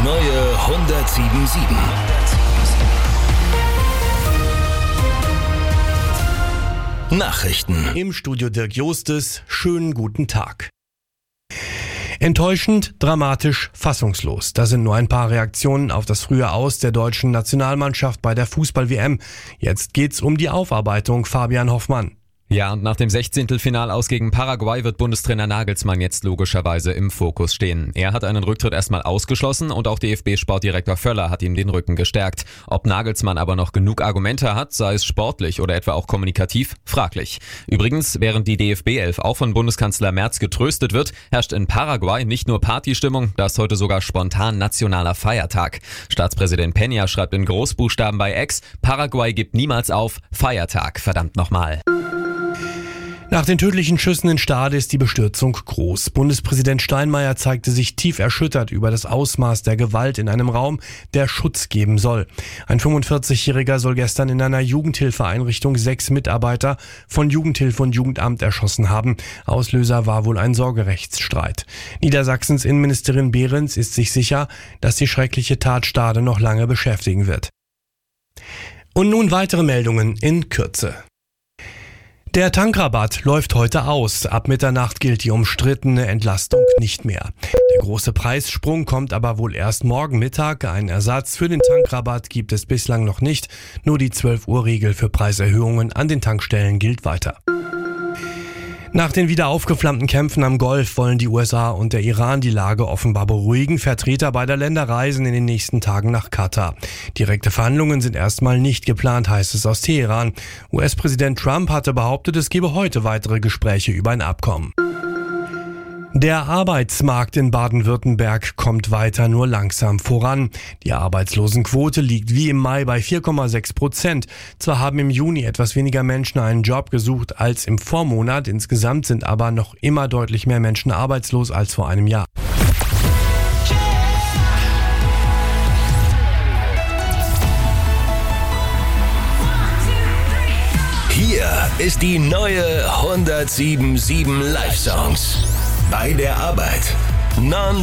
neue 107.7. Nachrichten. Im Studio Dirk Jostes, schönen guten Tag. Enttäuschend, dramatisch, fassungslos. Das sind nur ein paar Reaktionen auf das frühe Aus der deutschen Nationalmannschaft bei der Fußball-WM. Jetzt geht's um die Aufarbeitung, Fabian Hoffmann. Ja, und nach dem 16. Aus gegen Paraguay wird Bundestrainer Nagelsmann jetzt logischerweise im Fokus stehen. Er hat einen Rücktritt erstmal ausgeschlossen und auch DFB-Sportdirektor Völler hat ihm den Rücken gestärkt. Ob Nagelsmann aber noch genug Argumente hat, sei es sportlich oder etwa auch kommunikativ, fraglich. Übrigens, während die DFB-11 auch von Bundeskanzler Merz getröstet wird, herrscht in Paraguay nicht nur Partystimmung, da ist heute sogar spontan nationaler Feiertag. Staatspräsident Peña schreibt in Großbuchstaben bei X, Paraguay gibt niemals auf, Feiertag, verdammt nochmal. Nach den tödlichen Schüssen in Stade ist die Bestürzung groß. Bundespräsident Steinmeier zeigte sich tief erschüttert über das Ausmaß der Gewalt in einem Raum, der Schutz geben soll. Ein 45-Jähriger soll gestern in einer Jugendhilfeeinrichtung 6 Mitarbeiter von Jugendhilfe und Jugendamt erschossen haben. Auslöser war wohl ein Sorgerechtsstreit. Niedersachsens Innenministerin Behrens ist sich sicher, dass die schreckliche Tat Stade noch lange beschäftigen wird. Und nun weitere Meldungen in Kürze. Der Tankrabatt läuft heute aus. Ab Mitternacht gilt die umstrittene Entlastung nicht mehr. Der große Preissprung kommt aber wohl erst morgen Mittag. Einen Ersatz für den Tankrabatt gibt es bislang noch nicht. Nur die 12-Uhr-Regel für Preiserhöhungen an den Tankstellen gilt weiter. Nach den wieder aufgeflammten Kämpfen am Golf wollen die USA und der Iran die Lage offenbar beruhigen. Vertreter beider Länder reisen in den nächsten Tagen nach Katar. Direkte Verhandlungen sind erstmal nicht geplant, heißt es aus Teheran. US-Präsident Trump hatte behauptet, es gebe heute weitere Gespräche über ein Abkommen. Der Arbeitsmarkt in Baden-Württemberg kommt weiter nur langsam voran. Die Arbeitslosenquote liegt wie im Mai bei 4,6%. Zwar haben im Juni etwas weniger Menschen einen Job gesucht als im Vormonat. Insgesamt sind aber noch immer deutlich mehr Menschen arbeitslos als vor einem Jahr. Hier ist die neue 107.7 Live-Songs. Bei der Arbeit. Non